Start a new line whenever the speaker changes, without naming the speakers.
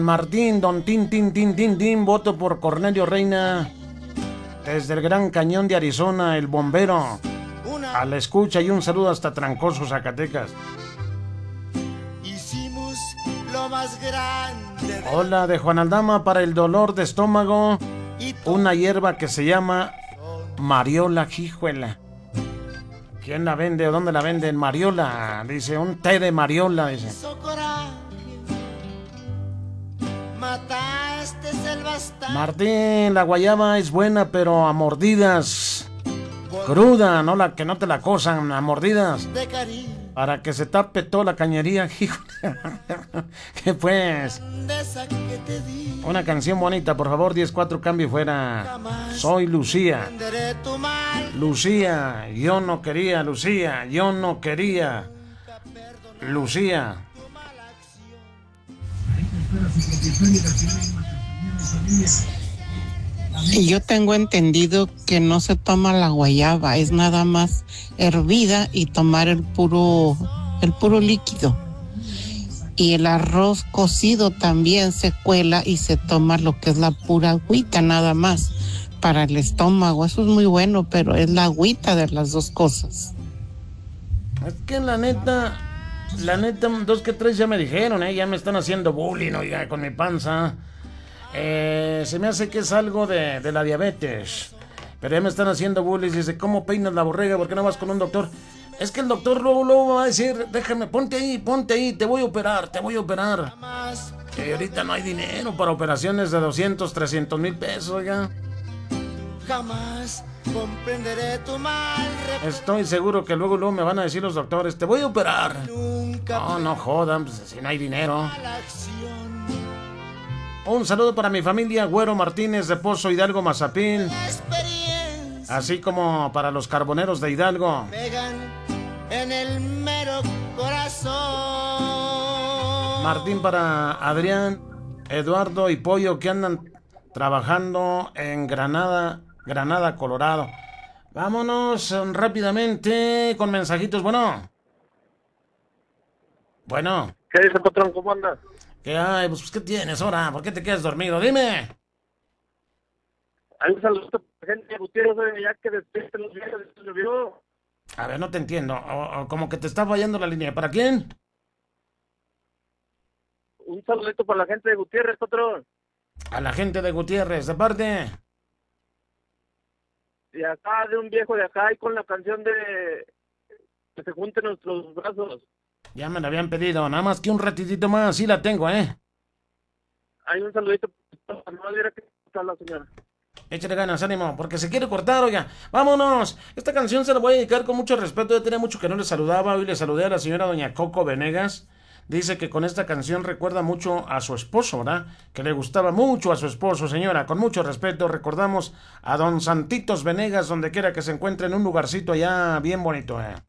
Martín, don Tin, Tin, Tin, Tin, Tin, voto por Cornelio Reina. Desde el Gran Cañón de Arizona, el bombero. A la escucha y un saludo hasta Trancoso, Zacatecas.
Hicimos lo más grande.
Hola, de Juan Aldama para el dolor de estómago. Una hierba que se llama Mariola, hijuela. ¿Quién la vende o dónde la venden? Mariola, dice, un té de Mariola, dice. Martín, la guayaba es buena, pero a mordidas. Cruda, no la que no te la cosan, a mordidas. Para que se tape toda la cañería, hijo. ¿Qué pues? Una canción bonita, por favor, 10-4, cambio fuera. Soy Lucía. Lucía, yo no quería, Lucía, yo no quería. Lucía.
Y yo tengo entendido que no se toma la guayaba, es nada más hervida y tomar el puro líquido. Y el arroz cocido también se cuela y se toma lo que es la pura agüita nada más para el estómago. Eso es muy bueno, pero es la agüita de las dos cosas.
Es que la neta, 2 que 3 ya me dijeron, ya me están haciendo bullying, oiga, con mi panza. Se me hace que es algo de la diabetes. Pero ya me están haciendo bullying. Dice, ¿cómo peinas la borrega? ¿Por qué no vas con un doctor? Es que el doctor luego va a decir, déjame, ponte ahí, te voy a operar. Que ahorita no hay dinero para operaciones de 200, 300 mil pesos, oiga.
Jamás comprenderé tu mal.
Estoy seguro que luego me van a decir los doctores, te voy a operar. No jodan, pues, si no hay dinero. Un saludo para mi familia, Güero Martínez de Pozo Hidalgo, Mazapín. Así como para los carboneros de Hidalgo.
Pegan en el mero corazón.
Martín para Adrián, Eduardo y Pollo, que andan trabajando en Granada, Colorado. Vámonos rápidamente con mensajitos. Bueno.
¿Qué dice, patrón? ¿Cómo andas?
Pues, ¿qué tienes ahora? ¿Por qué te quedas dormido? Dime.
Hay un saludo para la gente de Gutiérrez, ya que despierten los viejos, se llovió.
A ver, no te entiendo. O como que te está fallando la línea. ¿Para quién?
Un saludito para la gente de Gutiérrez, patrón.
A la gente de Gutiérrez, de parte.
Y acá, de un viejo de acá, y con la canción de que se junten nuestros brazos.
Ya me la habían pedido, nada más que un ratitito más, sí la tengo,
Hay un saludito para no dirá que está la señora.
Échale ganas, ánimo, porque se quiere cortar, oiga. ¡Vámonos! Esta canción se la voy a dedicar con mucho respeto. Ya tenía mucho que no le saludaba. Hoy le saludé a la señora doña Coco Venegas. Dice que con esta canción recuerda mucho a su esposo, ¿verdad? Que le gustaba mucho a su esposo, señora. Con mucho respeto recordamos a don Santitos Venegas, donde quiera que se encuentre, en un lugarcito allá bien bonito,